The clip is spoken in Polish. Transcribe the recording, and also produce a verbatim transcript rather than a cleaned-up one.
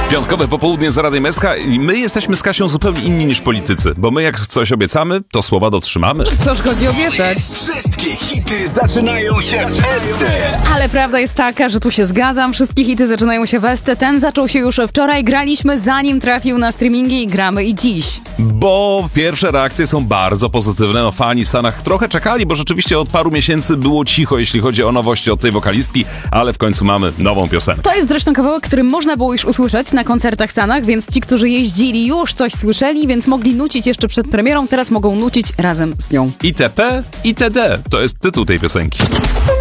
Piątkowe popołudnie z Radiem S K i my jesteśmy z Kasią zupełnie inni niż politycy, bo my jak coś obiecamy, to słowa dotrzymamy. Coż chodzi obiecać? Wszystkie hity zaczynają się w Esce. Ale prawda jest taka, że tu się zgadzam. Wszystkie hity zaczynają się w Esce. Ten zaczął się już wczoraj. Graliśmy zanim trafił na streamingi i gramy i dziś. Bo pierwsze reakcje są bardzo pozytywne. No, fani w Stanach trochę czekali, bo rzeczywiście od paru miesięcy było cicho, jeśli chodzi o nowości od tej wokalistki, ale w końcu mamy nową piosenkę. To jest zresztą kawałek, który można było już usłyszeć na koncertach w Stanach, więc ci, którzy jeździli, już coś słyszeli, więc mogli nucić jeszcze przed premierą, teraz mogą nucić razem z nią. I T P, i T D to jest tytuł tej piosenki.